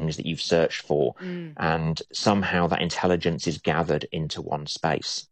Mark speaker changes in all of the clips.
Speaker 1: things that you've searched for. And somehow that intelligence is gathered into one space.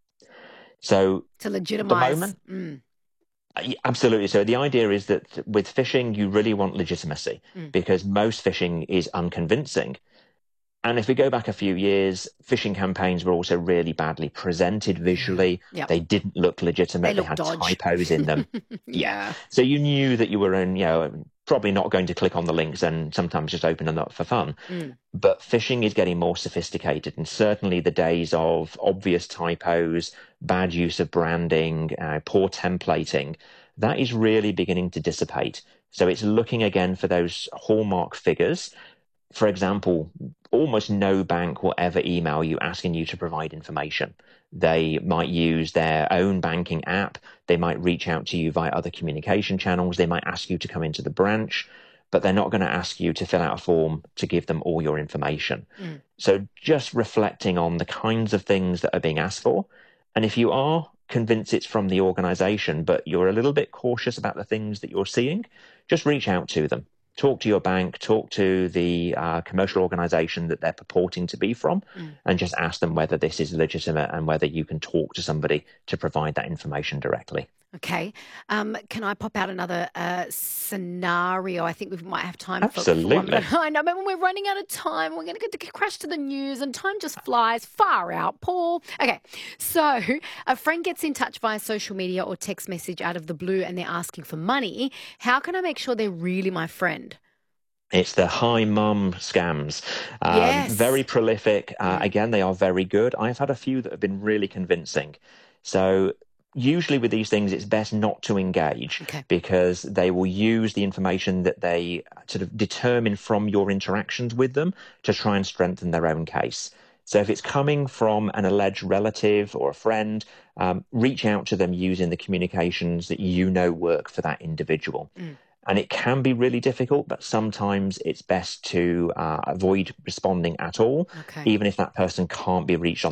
Speaker 1: So
Speaker 2: To
Speaker 1: at the
Speaker 2: legitimize.
Speaker 1: moment, absolutely. So the idea is that with phishing, you really want legitimacy because most phishing is unconvincing. And if we go back a few years, phishing campaigns were also really badly presented visually.
Speaker 2: Yep.
Speaker 1: They didn't look legitimate. They
Speaker 2: look
Speaker 1: had
Speaker 2: dodgy.
Speaker 1: typos in them.
Speaker 2: Yeah.
Speaker 1: So you knew that you were probably not going to click on the links and sometimes just open them up for fun. But phishing is getting more sophisticated, and certainly the days of obvious typos, bad use of branding, poor templating, that is really beginning to dissipate. So it's looking again for those hallmark figures. For example, almost no bank will ever email you asking you to provide information. They might use their own banking app. They might reach out to you via other communication channels. They might ask you to come into the branch, but they're not going to ask you to fill out a form to give them all your information. So just reflecting on the kinds of things that are being asked for. And if you are convinced it's from the organization, but you're a little bit cautious about the things that you're seeing, just reach out to them. Talk to your bank, talk to the commercial organization that they're purporting to be from, and just ask them whether this is legitimate and whether you can talk to somebody to provide that information directly.
Speaker 2: Okay. Can I pop out another scenario? I think we might have time for one.
Speaker 1: Absolutely.
Speaker 2: But I know, but we're running out of time. We're going to get to crash to the news, and time just flies far out, Paul. Okay. So a friend gets in touch via social media or text message out of the blue, and they're asking for money. How can I make sure they're really my friend?
Speaker 1: It's the hi mum scams.
Speaker 2: Yes.
Speaker 1: Very prolific. Again, they are very good. I've had a few that have been really convincing. So usually with these things, it's best not to engage because they will use the information that they sort of determine from your interactions with them to try and strengthen their own case. So if it's coming from an alleged relative or a friend, reach out to them using the communications that you know work for that individual. And it can be really difficult, but sometimes it's best to avoid responding at all, even if that person can't be reached on